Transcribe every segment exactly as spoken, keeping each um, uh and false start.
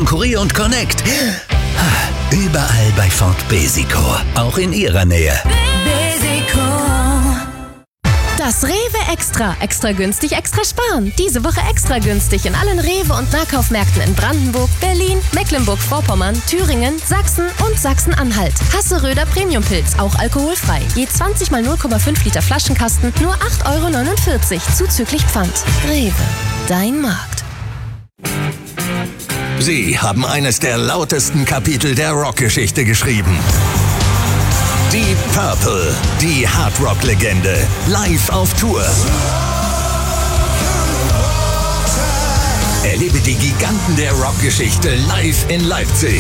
Curry und Connect. Überall bei Ford Besico. Auch in Ihrer Nähe. Besico. Das Rewe Extra. Extra günstig, extra sparen. Diese Woche extra günstig in allen Rewe- und Nahkaufmärkten in Brandenburg, Berlin, Mecklenburg-Vorpommern, Thüringen, Sachsen und Sachsen-Anhalt. Hasseröder Premiumpilz, auch alkoholfrei. Je zwanzig mal null Komma fünf Liter Flaschenkasten, nur acht Euro neunundvierzig, zuzüglich Pfand. Rewe, dein Markt. Sie haben eines der lautesten Kapitel der Rockgeschichte geschrieben. Deep Purple, die Hardrock-Legende, live auf Tour. Erlebe die Giganten der Rockgeschichte live in Leipzig.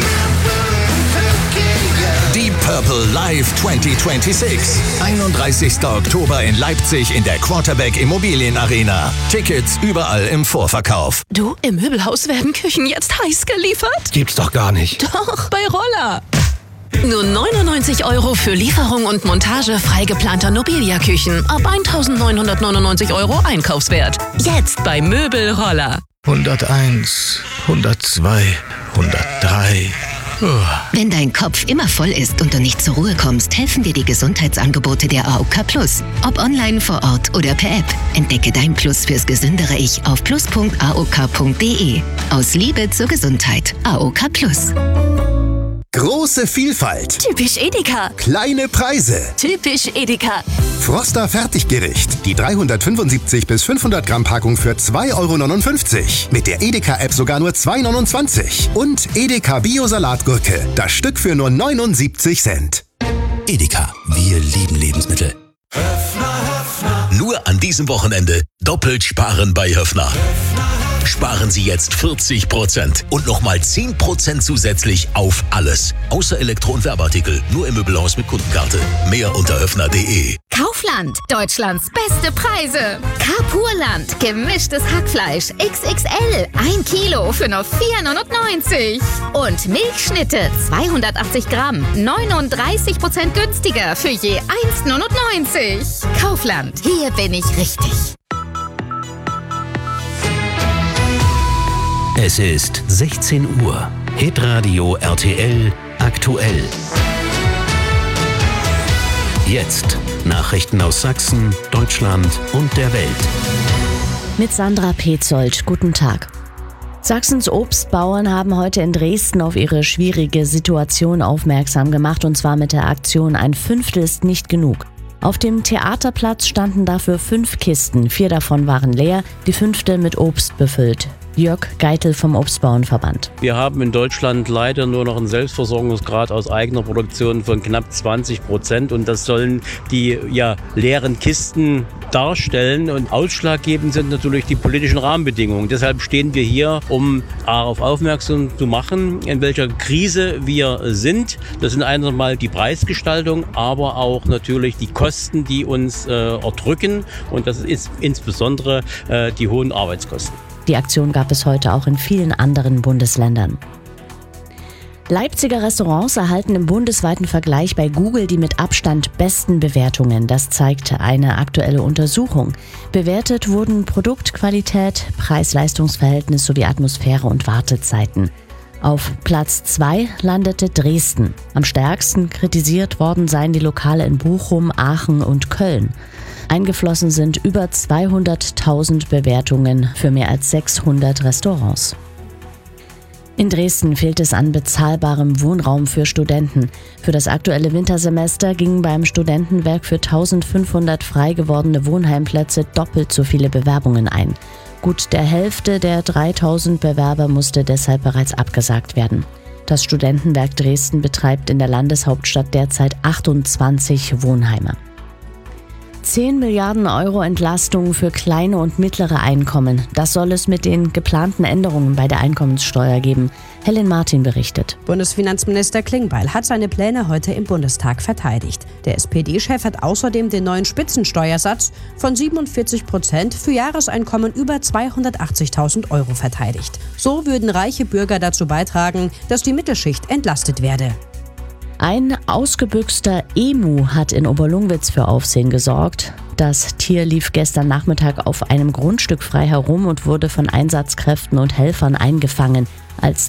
Deep Purple Live zwanzig sechsundzwanzig. einunddreißigster Oktober in Leipzig in der Quarterback Immobilien Arena. Tickets überall im Vorverkauf. Du, im Möbelhaus werden Küchen jetzt heiß geliefert? Gibt's doch gar nicht. Doch, bei Roller. Nur neunundneunzig Euro für Lieferung und Montage frei geplanter Nobilia-Küchen. Ab eintausendneunhundertneunundneunzig Euro Einkaufswert. Jetzt bei Möbelroller. hunderteins, hundertzwei, hundertdrei. Wenn dein Kopf immer voll ist und du nicht zur Ruhe kommst, helfen dir die Gesundheitsangebote der A O K Plus. Ob online, vor Ort oder per App. Entdecke dein Plus fürs gesündere Ich auf plus punkt a o k punkt d e. Aus Liebe zur Gesundheit. A O K Plus. Große Vielfalt. Typisch Edeka. Kleine Preise. Typisch Edeka. Froster Fertiggericht. Die dreihundertfünfundsiebzig bis fünfhundert Gramm Packung für zwei Euro neunundfünfzig. Mit der Edeka-App sogar nur zwei Euro neunundzwanzig. Und Edeka Bio-Salatgurke. Das Stück für nur neunundsiebzig Cent. Edeka, wir lieben Lebensmittel. Nur an diesem Wochenende doppelt sparen bei Höffner. Sparen Sie jetzt vierzig Prozent und nochmal zehn Prozent zusätzlich auf alles. Außer Elektro- und Werbeartikel, nur im Möbelhaus mit Kundenkarte. Mehr unter höffner punkt de. Kaufland, Deutschlands beste Preise. Carpurland, gemischtes Hackfleisch X X L, ein Kilo für nur vier Euro neunundneunzig. Und Milchschnitte, zweihundertachtzig Gramm, neununddreißig Prozent günstiger für je eins Euro neunundneunzig. Kaufland, hier bin ich richtig. Es ist sechzehn Uhr. Hitradio R T L aktuell. Jetzt Nachrichten aus Sachsen, Deutschland und der Welt. Mit Sandra Petzold. Guten Tag. Sachsens Obstbauern haben heute in Dresden auf ihre schwierige Situation aufmerksam gemacht, und zwar mit der Aktion Ein Fünftel ist nicht genug. Auf dem Theaterplatz standen dafür fünf Kisten, vier davon waren leer, die fünfte mit Obst befüllt. Jörg Geitel vom Obstbauernverband. Wir haben in Deutschland leider nur noch einen Selbstversorgungsgrad aus eigener Produktion von knapp zwanzig Prozent, und das sollen die ja, leeren Kisten darstellen. Und ausschlaggebend sind natürlich die politischen Rahmenbedingungen. Deshalb stehen wir hier, um darauf aufmerksam zu machen, in welcher Krise wir sind. Das sind einmal die Preisgestaltung, aber auch natürlich die Kosten, die uns äh, erdrücken, und das ist insbesondere äh, die hohen Arbeitskosten. Die Aktion gab es heute auch in vielen anderen Bundesländern. Leipziger Restaurants erhalten im bundesweiten Vergleich bei Google die mit Abstand besten Bewertungen. Das zeigt eine aktuelle Untersuchung. Bewertet wurden Produktqualität, Preis-Leistungs-Verhältnis sowie Atmosphäre und Wartezeiten. Auf Platz zwei landete Dresden. Am stärksten kritisiert worden seien die Lokale in Bochum, Aachen und Köln. Eingeflossen sind über zweihunderttausend Bewertungen für mehr als sechshundert Restaurants. In Dresden fehlt es an bezahlbarem Wohnraum für Studenten. Für das aktuelle Wintersemester gingen beim Studentenwerk für eintausendfünfhundert frei gewordene Wohnheimplätze doppelt so viele Bewerbungen ein. Gut der Hälfte der dreitausend Bewerber musste deshalb bereits abgesagt werden. Das Studentenwerk Dresden betreibt in der Landeshauptstadt derzeit achtundzwanzig Wohnheime. zehn Milliarden Euro Entlastung für kleine und mittlere Einkommen. Das soll es mit den geplanten Änderungen bei der Einkommenssteuer geben. Helen Martin berichtet. Bundesfinanzminister Klingbeil hat seine Pläne heute im Bundestag verteidigt. Der S P D-Chef hat außerdem den neuen Spitzensteuersatz von siebenundvierzig Prozent für Jahreseinkommen über zweihundertachtzigtausend Euro verteidigt. So würden reiche Bürger dazu beitragen, dass die Mittelschicht entlastet werde. Ein ausgebüxter Emu hat in Oberlungwitz für Aufsehen gesorgt. Das Tier lief gestern Nachmittag auf einem Grundstück frei herum und wurde von Einsatzkräften und Helfern eingefangen. Als